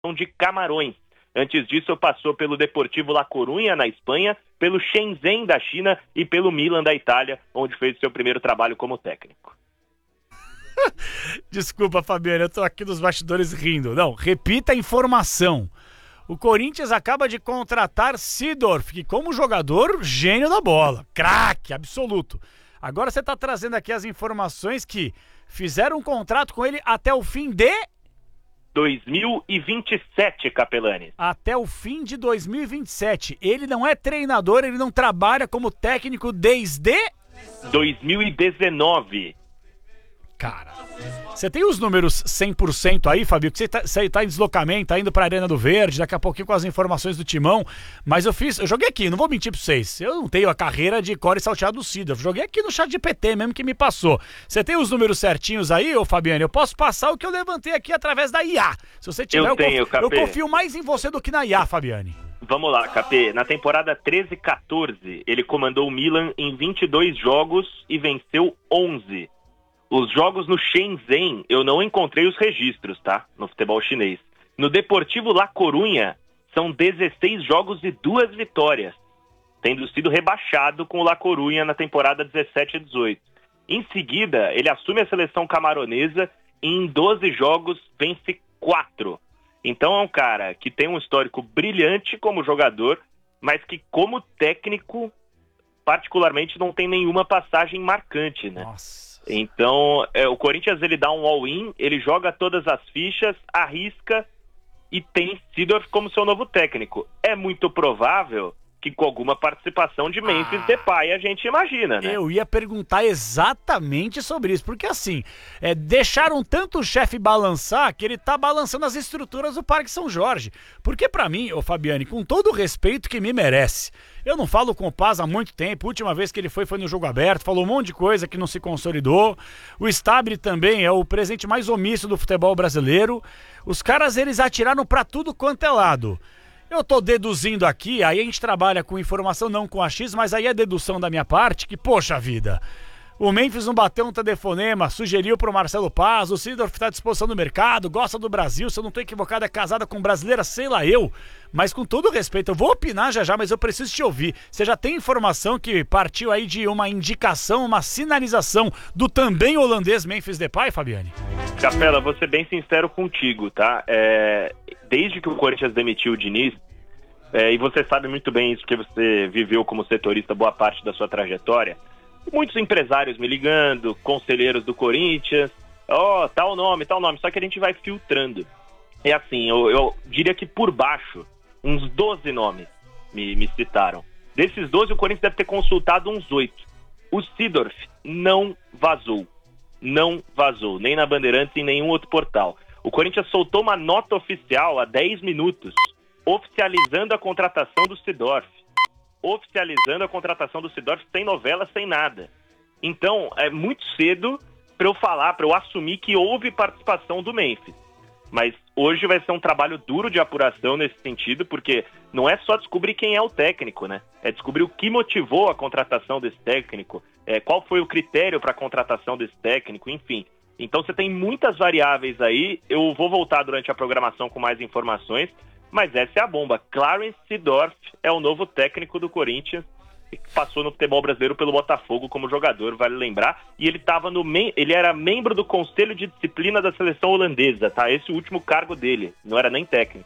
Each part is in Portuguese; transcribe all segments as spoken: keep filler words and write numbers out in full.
de Camarões. Antes disso, passou pelo Deportivo La Coruña, na Espanha, pelo Shenzhen, da China, e pelo Milan, da Itália, onde fez seu primeiro trabalho como técnico. Desculpa, Fabiano, eu tô aqui nos bastidores rindo. Não, repita a informação. O Corinthians acaba de contratar Seedorf, que como jogador, gênio da bola. Craque, absoluto. Agora você tá trazendo aqui as informações que fizeram um contrato com ele até o fim de... dois mil e vinte e sete, Capelani. Até o fim de dois mil e vinte e sete. Ele não é treinador, ele não trabalha como técnico desde... dois mil e dezenove. Cara, você tem os números cem por cento aí, Fabio? Que você tá, você tá em deslocamento, tá indo pra Arena do Verde, daqui a pouquinho com as informações do Timão, mas eu fiz, eu joguei aqui, não vou mentir pra vocês, eu não tenho a carreira de core salteado do Cida, joguei aqui no chat G P T mesmo que me passou. Você tem os números certinhos aí, ô Fabiano? Eu posso passar o que eu levantei aqui através da I A. Se você tiver, eu, eu, tenho, confio, eu confio mais em você do que na I A, Fabiane. Vamos lá, Capê. Na temporada treze quatorze, ele comandou o Milan em vinte e dois jogos e venceu onze. Os jogos no Shenzhen, eu não encontrei os registros, tá? No futebol chinês. No Deportivo La Coruña, são dezesseis jogos e duas vitórias, tendo sido rebaixado com o La Coruña na temporada dezessete e dezoito. Em seguida, ele assume a seleção camaronesa e em doze jogos vence quatro. Então é um cara que tem um histórico brilhante como jogador, mas que como técnico, particularmente, não tem nenhuma passagem marcante, né? Nossa. Então, é, o Corinthians ele dá um all-in, ele joga todas as fichas, arrisca e tem Seedorf como seu novo técnico. É muito provável que com alguma participação de Memphis ah, Depay a gente imagina, né? Eu ia perguntar exatamente sobre isso, porque assim, é, deixaram tanto o chefe balançar que ele tá balançando as estruturas do Parque São Jorge. Porque pra mim, ô Fabiane, com todo o respeito que me merece, eu não falo com o Paz há muito tempo, a última vez que ele foi foi no jogo aberto, falou um monte de coisa que não se consolidou. O Stabile também é o presente mais omisso do futebol brasileiro. Os caras, eles atiraram pra tudo quanto é lado. Eu tô deduzindo aqui, aí a gente trabalha com informação, não com achismo, mas aí é dedução da minha parte, que, poxa vida, o Memphis não bateu um telefonema, sugeriu pro Marcelo Paz, o Seedorf tá à disposição do mercado, gosta do Brasil, se eu não tô equivocado, é casada com brasileira, sei lá eu. Mas com todo respeito, eu vou opinar já já, mas eu preciso te ouvir. Você já tem informação que partiu aí de uma indicação, uma sinalização do também holandês Memphis Depay, Fabiane? Capela, vou ser bem sincero contigo, tá? É, desde que o Corinthians demitiu o Diniz, é, e você sabe muito bem isso, porque você viveu como setorista boa parte da sua trajetória, muitos empresários me ligando, conselheiros do Corinthians, ó, oh, tal nome, tal nome, só que a gente vai filtrando. É assim, eu, eu diria que por baixo, uns doze nomes me, me citaram. Desses doze, o Corinthians deve ter consultado uns oito. O Seedorf não vazou. Não vazou, nem na Bandeirantes e em nenhum outro portal. O Corinthians soltou uma nota oficial há dez minutos, oficializando a contratação do Seedorf. Oficializando a contratação do Seedorf sem novela, sem nada. Então, é muito cedo para eu falar, para eu assumir que houve participação do Memphis. Mas hoje vai ser um trabalho duro de apuração nesse sentido, porque não é só descobrir quem é o técnico, né? É descobrir o que motivou a contratação desse técnico, é, qual foi o critério para a contratação desse técnico, enfim. Então você tem muitas variáveis aí, eu vou voltar durante a programação com mais informações, mas essa é a bomba. Clarence Seedorf é o novo técnico do Corinthians, que passou no futebol brasileiro pelo Botafogo como jogador, vale lembrar, e ele tava no mem- ele era membro do Conselho de Disciplina da seleção holandesa, tá? Esse é o último cargo dele, não era nem técnico.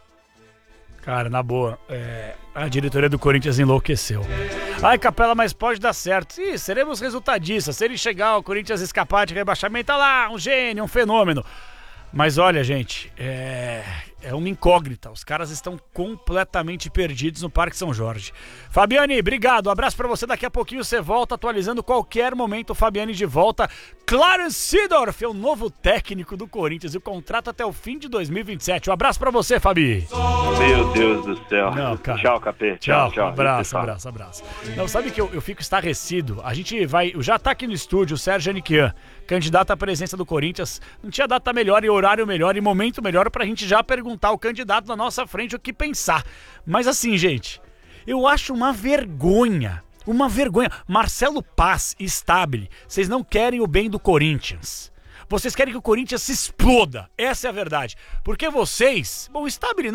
Cara, na boa, é, a diretoria do Corinthians enlouqueceu. Ai, Capela, mas pode dar certo. Ih, seremos resultadistas. Se ele chegar, o Corinthians escapar de rebaixamento, tá lá, um gênio, um fenômeno. Mas olha, gente, é, é uma incógnita. Os caras estão completamente perdidos no Parque São Jorge. Fabiane, obrigado. Um abraço pra você. Daqui a pouquinho você volta atualizando qualquer momento. Fabiane de volta. Clarence Seedorf é o novo técnico do Corinthians e o contrato até o fim de dois mil e vinte e sete. Um abraço pra você, Fabi. Meu Deus do céu. Não, cara. Tchau, Capê. Tchau, Tchau, tchau. Abraço, abraço, abraço. Não, sabe que eu, eu fico estarrecido? A gente vai... Já tá aqui no estúdio o Sérgio Aniquian, candidato à presença do Corinthians. Não tinha data melhor e horário melhor e momento melhor pra gente já perguntar ao candidato na nossa frente o que pensar. Mas assim, gente, eu acho uma vergonha. Uma vergonha. Marcelo Paz e Stabile, vocês não querem o bem do Corinthians. vocês querem que o Corinthians se exploda. Essa é a verdade. Porque vocês, bom, o Stabile